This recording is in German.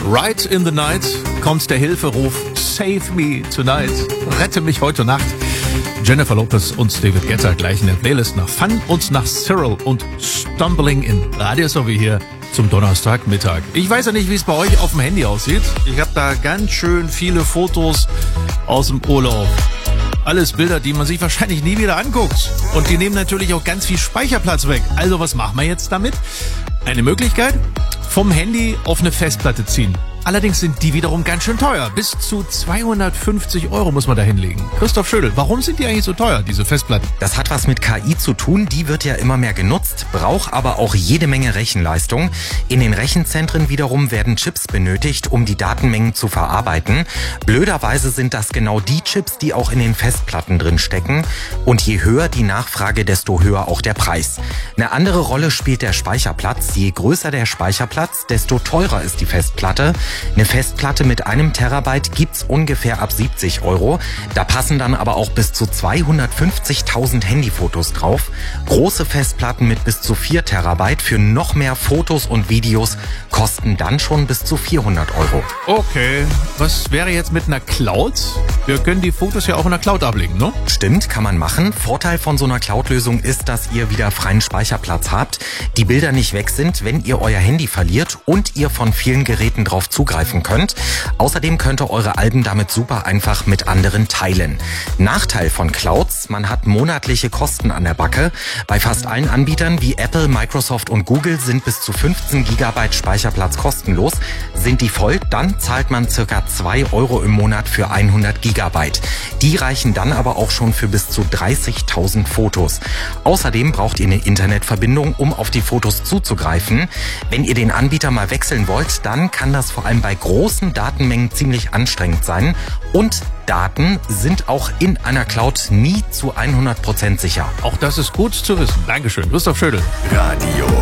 Right in the Night kommt der Hilferuf Save me tonight. Rette mich heute Nacht. Jennifer Lopez und David Guetta gleich in der Playlist nach Fun und nach Cyril und Stumbling in Radio Sowie hier zum Donnerstagmittag. Ich weiß ja nicht, wie es bei euch auf dem Handy aussieht. Ich habe da ganz schön viele Fotos aus dem Urlaub. Alles Bilder, die man sich wahrscheinlich nie wieder anguckt. Und die nehmen natürlich auch ganz viel Speicherplatz weg. Also was machen wir jetzt damit? Eine Möglichkeit? Vom Handy auf eine Festplatte ziehen. Allerdings sind die wiederum ganz schön teuer. Bis zu 250 € muss man da hinlegen. Christoph Schödel, warum sind die eigentlich so teuer, diese Festplatten? Das hat was mit KI zu tun. Die wird ja immer mehr genutzt, braucht aber auch jede Menge Rechenleistung. In den Rechenzentren wiederum werden Chips benötigt, um die Datenmengen zu verarbeiten. Blöderweise sind das genau die Chips, die auch in den Festplatten drin stecken. Und je höher die Nachfrage, desto höher auch der Preis. Eine andere Rolle spielt der Speicherplatz. Je größer der Speicherplatz, desto teurer ist die Festplatte. Eine Festplatte mit 1 Terabyte gibt's ungefähr ab 70 €. Da passen dann aber auch bis zu 250.000 Handyfotos drauf. Große Festplatten mit bis zu 4 Terabyte für noch mehr Fotos und Videos kosten dann schon bis zu 400 €. Okay, was wäre jetzt mit einer Cloud? Wir können die Fotos ja auch in der Cloud ablegen, ne? Stimmt, kann man machen. Vorteil von so einer Cloud-Lösung ist, dass ihr wieder freien Speicherplatz habt, die Bilder nicht weg sind, wenn ihr euer Handy verliert und ihr von vielen Geräten drauf zugreifen könnt. Außerdem könnt ihr eure Alben damit super einfach mit anderen teilen. Nachteil von Clouds, man hat monatliche Kosten an der Backe. Bei fast allen Anbietern wie Apple, Microsoft und Google sind bis zu 15 GB Speicherplatz kostenlos. Sind die voll, dann zahlt man ca. 2 € im Monat für 100 GB. Die reichen dann aber auch schon für bis zu 30.000 Fotos. Außerdem braucht ihr eine Internetverbindung, um auf die Fotos zuzugreifen. Wenn ihr den Anbieter mal wechseln wollt, dann kann das vor allem bei großen Datenmengen ziemlich anstrengend sein. Und Daten sind auch in einer Cloud nie zu 100% sicher. Auch das ist gut zu wissen. Dankeschön, Christoph Schödel. Radio